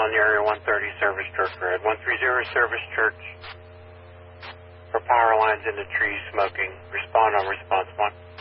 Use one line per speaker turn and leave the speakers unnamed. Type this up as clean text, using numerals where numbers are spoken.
on the Area 130 Service Church grid. 130 Service Church for power lines in the trees smoking. Respond on response 1.